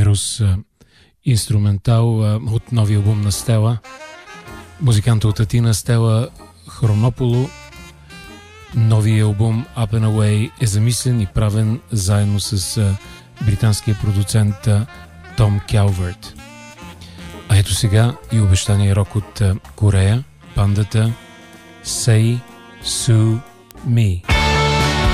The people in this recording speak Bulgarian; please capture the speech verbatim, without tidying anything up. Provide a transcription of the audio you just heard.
Бруз инструментал от новия албум на Стела. Музиканта от Атина Стела Хронополо. Новия албум Up and Away е замислен и правен заедно с британския продуцент Том Калверт. А ето сега и обещания рок от Корея, пандата Say Sue Me.